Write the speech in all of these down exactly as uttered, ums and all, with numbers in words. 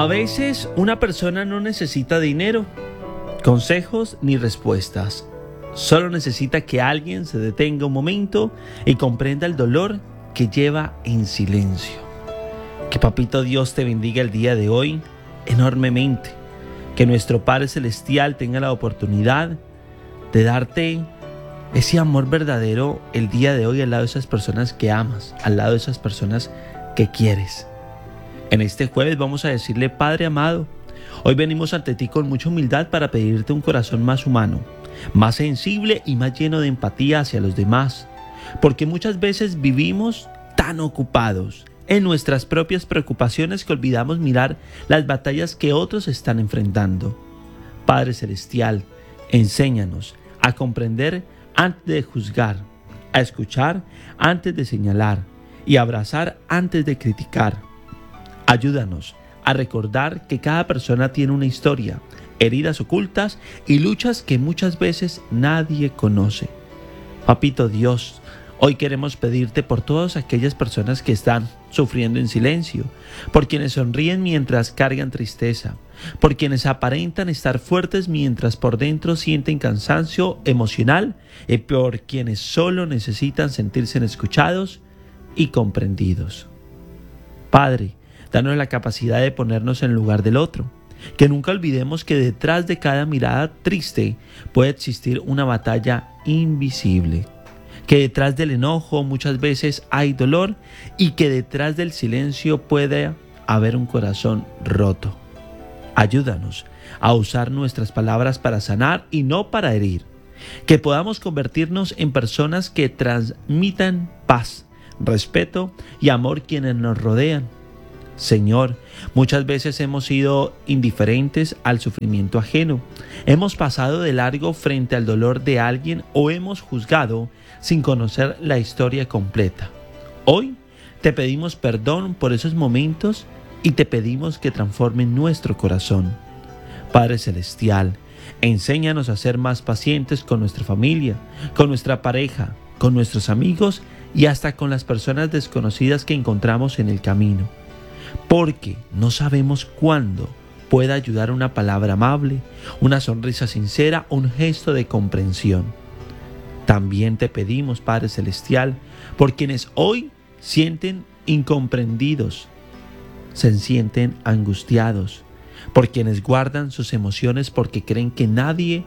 veces una persona no necesita dinero, consejos ni respuestas. Solo necesita que alguien se detenga un momento y comprenda el dolor que lleva en silencio. Que Papito Dios te bendiga el día de hoy enormemente. Que nuestro Padre Celestial tenga la oportunidad de darte ese amor verdadero el día de hoy al lado de esas personas que amas, al lado de esas personas que quieres. En este jueves vamos a decirle: Padre amado, hoy venimos ante ti con mucha humildad para pedirte un corazón más humano, más sensible y más lleno de empatía hacia los demás, porque muchas veces vivimos tan ocupados en nuestras propias preocupaciones que olvidamos mirar las batallas que otros están enfrentando. Padre Celestial, enséñanos a comprender antes de juzgar, a escuchar antes de señalar y a abrazar antes de criticar. Ayúdanos a recordar que cada persona tiene una historia, heridas ocultas y luchas que muchas veces nadie conoce. Papito Dios, hoy queremos pedirte por todas aquellas personas que están sufriendo en silencio, por quienes sonríen mientras cargan tristeza, por quienes aparentan estar fuertes mientras por dentro sienten cansancio emocional y por quienes solo necesitan sentirse escuchados y comprendidos. Padre, danos la capacidad de ponernos en lugar del otro, que nunca olvidemos que detrás de cada mirada triste puede existir una batalla invisible, que detrás del enojo muchas veces hay dolor y que detrás del silencio puede haber un corazón roto. Ayúdanos a usar nuestras palabras para sanar y no para herir, que podamos convertirnos en personas que transmitan paz, respeto y amor a quienes nos rodean. Señor, muchas veces hemos sido indiferentes al sufrimiento ajeno, hemos pasado de largo frente al dolor de alguien o hemos juzgado sin conocer la historia completa. Hoy te pedimos perdón por esos momentos y te pedimos que transformen nuestro corazón. Padre Celestial, enséñanos a ser más pacientes con nuestra familia, con nuestra pareja, con nuestros amigos y hasta con las personas desconocidas que encontramos en el camino. Porque no sabemos cuándo pueda ayudar una palabra amable, una sonrisa sincera o un gesto de comprensión. También te pedimos, Padre Celestial, por quienes hoy sienten incomprendidos, se sienten angustiados, por quienes guardan sus emociones porque creen que nadie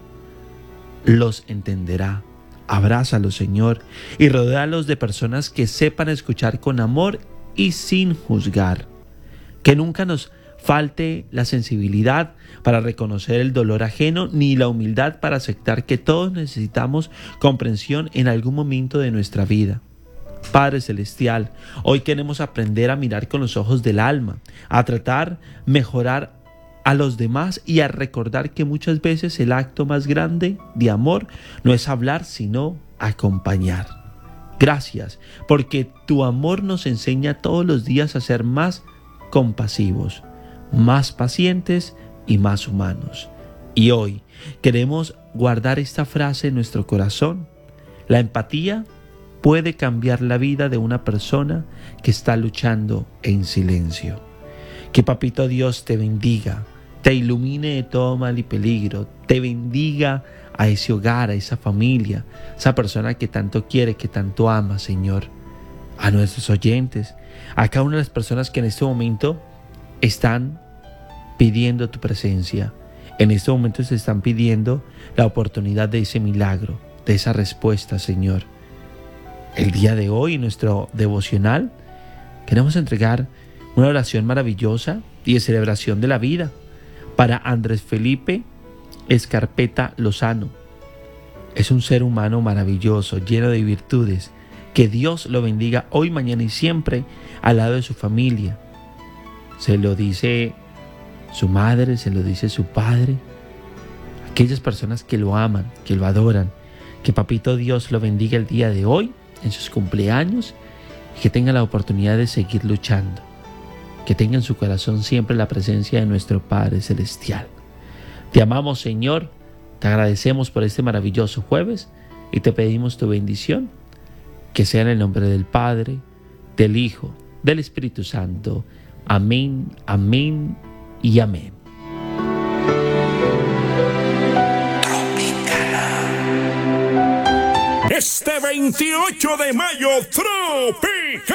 los entenderá. Abrázalos, Señor, y rodéalos de personas que sepan escuchar con amor y sin juzgar. Que nunca nos falte la sensibilidad para reconocer el dolor ajeno, ni la humildad para aceptar que todos necesitamos comprensión en algún momento de nuestra vida. Padre Celestial, hoy queremos aprender a mirar con los ojos del alma, a tratar mejorar a los demás y a recordar que muchas veces el acto más grande de amor no es hablar, sino acompañar. Gracias, porque tu amor nos enseña todos los días a ser más compasivos, más pacientes y más humanos. Y hoy queremos guardar esta frase en nuestro corazón. La empatía puede cambiar la vida de una persona que está luchando en silencio. Que Papito Dios te bendiga, te ilumine de todo mal y peligro, te bendiga a ese hogar, a esa familia, esa persona que tanto quiere, que tanto ama, Señor. A nuestros oyentes, a cada una de las personas que en este momento están pidiendo tu presencia. En este momento se están pidiendo la oportunidad de ese milagro, de esa respuesta, Señor. El día de hoy, en nuestro devocional, queremos entregar una oración maravillosa y de celebración de la vida para Andrés Felipe Escarpeta Lozano. Es un ser humano maravilloso, lleno de virtudes. Que Dios lo bendiga hoy, mañana y siempre al lado de su familia. Se lo dice su madre, se lo dice su padre, aquellas personas que lo aman, que lo adoran. Que Papito Dios lo bendiga el día de hoy, en sus cumpleaños, y que tenga la oportunidad de seguir luchando. Que tenga en su corazón siempre la presencia de nuestro Padre Celestial. Te amamos, Señor, te agradecemos por este maravilloso jueves y te pedimos tu bendición. Que sea en el nombre del Padre, del Hijo, del Espíritu Santo. Amén, amén y amén. Este veintiocho de mayo, Tropical